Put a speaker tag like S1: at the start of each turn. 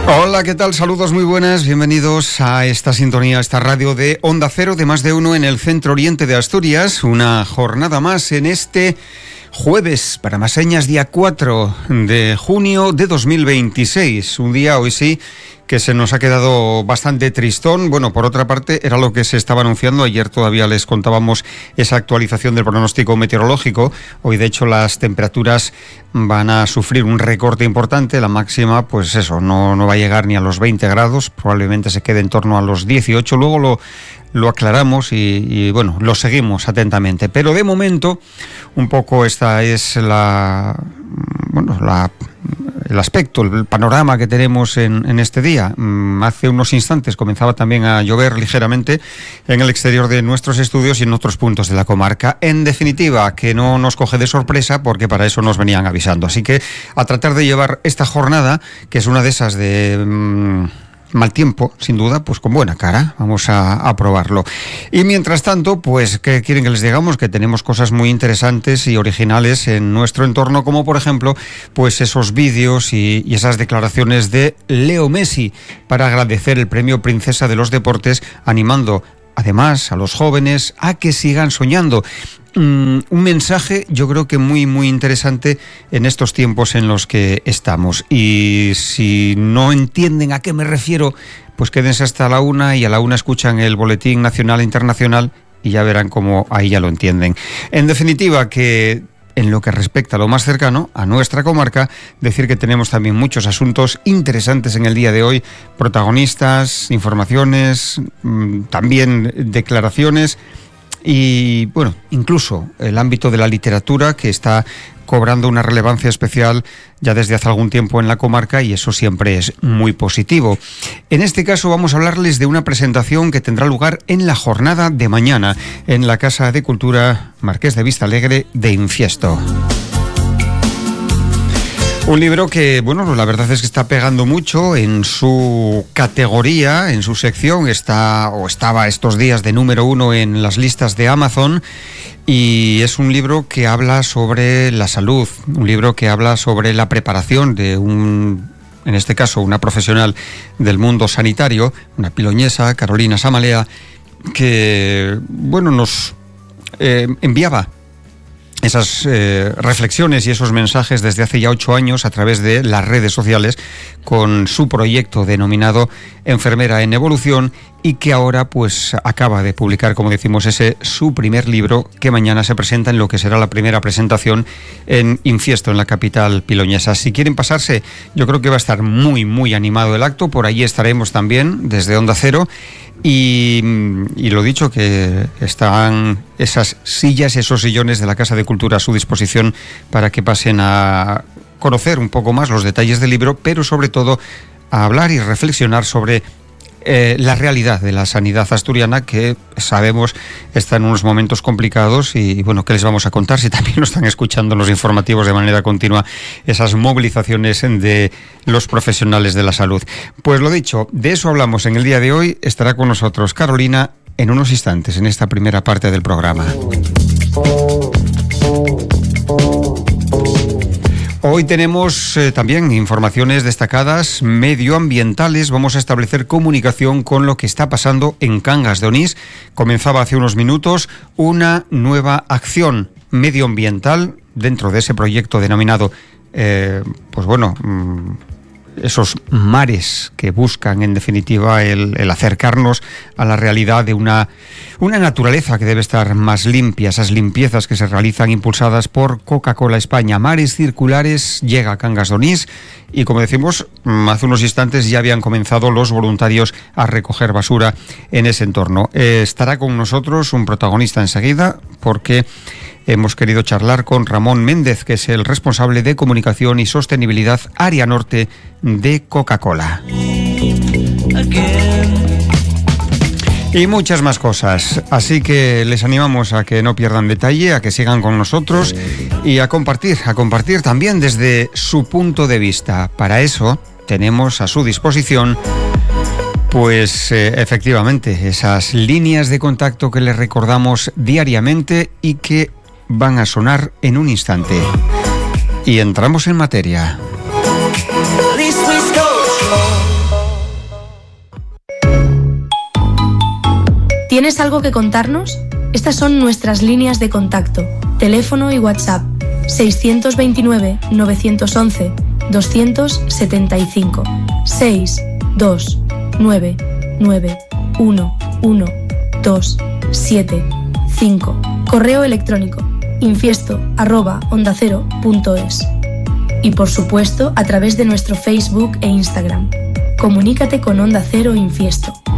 S1: Hola, ¿qué tal? Saludos muy buenas, bienvenidos a esta sintonía, a esta radio de Onda Cero de Más de Uno en el Centro Oriente de Asturias. Una jornada más en este jueves, para más señas, día 4 de junio de 2026. Un día, hoy sí, que se nos ha quedado bastante tristón. Bueno, por otra parte, era lo que se estaba anunciando. Ayer todavía les contábamos esa actualización del pronóstico meteorológico. Hoy, de hecho, las temperaturas van a sufrir un recorte importante. La máxima, pues eso, no va a llegar ni a los 20 grados. Probablemente se quede en torno a los 18. Luego lo aclaramos y bueno, lo seguimos atentamente. Pero de momento, un poco esta es el aspecto, el panorama que tenemos en este día. Hace unos instantes comenzaba también a llover ligeramente en el exterior de nuestros estudios y en otros puntos de la comarca. En definitiva, que no nos coge de sorpresa porque para eso nos venían avisando. Así que a tratar de llevar esta jornada, que es una de esas de mal tiempo, sin duda, pues con buena cara. Vamos a probarlo. Y mientras tanto, pues, ¿qué quieren que les digamos? Que tenemos cosas muy interesantes y originales en nuestro entorno, como por ejemplo, pues esos vídeos y esas declaraciones de Leo Messi para agradecer el premio Princesa de los Deportes, animando además a los jóvenes a que sigan soñando. Un mensaje, yo creo que muy, muy interesante en estos tiempos en los que estamos. Y si no entienden a qué me refiero, pues quédense hasta la 1 y a la 1 escuchan el Boletín Nacional e Internacional y ya verán cómo ahí ya lo entienden. En definitiva, que en lo que respecta a lo más cercano, a nuestra comarca, decir que tenemos también muchos asuntos interesantes en el día de hoy, protagonistas, informaciones, también declaraciones y, bueno, incluso el ámbito de la literatura, que está cobrando una relevancia especial ya desde hace algún tiempo en la comarca, y eso siempre es muy positivo. En este caso vamos a hablarles de una presentación que tendrá lugar en la jornada de mañana en la Casa de Cultura Marqués de Vistalegre de Infiesto. Un libro que, bueno, la verdad es que está pegando mucho en su categoría, en su sección. Estaba estos días de número 1 en las listas de Amazon. Y es un libro que habla sobre la salud, un libro que habla sobre la preparación de en este caso, una profesional del mundo sanitario, una piloñesa, Carolina Samalea, que, bueno, nos enviaba esas reflexiones y esos mensajes desde hace ya 8 años a través de las redes sociales con su proyecto denominado Enfermera en Evolución, y que ahora pues acaba de publicar, como decimos, su primer libro, que mañana se presenta en lo que será la primera presentación en Infiesto, en la capital piloñesa. Si quieren pasarse, yo creo que va a estar muy, muy animado el acto. Por allí estaremos también desde Onda Cero. Y lo dicho, que están esas sillas, esos sillones de la Casa de Cultura a su disposición para que pasen a conocer un poco más los detalles del libro, pero sobre todo a hablar y reflexionar sobre la realidad de la sanidad asturiana, que sabemos está en unos momentos complicados. Y bueno, ¿qué les vamos a contar si también lo están escuchando en los informativos de manera continua, esas movilizaciones de los profesionales de la salud? Pues lo dicho, de eso hablamos en el día de hoy. Estará con nosotros Carolina en unos instantes, en esta primera parte del programa. Hoy tenemos también informaciones destacadas medioambientales. Vamos a establecer comunicación con lo que está pasando en Cangas de Onís. Comenzaba hace unos minutos una nueva acción medioambiental dentro de ese proyecto denominado, esos mares que buscan, en definitiva, el acercarnos a la realidad de una naturaleza que debe estar más limpia. Esas limpiezas que se realizan impulsadas por Coca-Cola España. Mares Circulares llega a Cangas de Onís y, como decimos, hace unos instantes ya habían comenzado los voluntarios a recoger basura en ese entorno. Estará con nosotros un protagonista enseguida, porque hemos querido charlar con Ramón Méndez, que es el responsable de comunicación y sostenibilidad área norte de Coca-Cola. Y muchas más cosas. Así que les animamos a que no pierdan detalle, a que sigan con nosotros y a compartir también desde su punto de vista. Para eso tenemos a su disposición, pues efectivamente, esas líneas de contacto que les recordamos diariamente y que van a sonar en un instante. Y entramos en materia.
S2: ¿Tienes algo que contarnos? Estas son nuestras líneas de contacto, teléfono y WhatsApp 629 911 275 629 911 275. Correo electrónico infiesto@ondacero.es. Y por supuesto a través de nuestro Facebook e Instagram. Comunícate con Onda Cero Infiesto.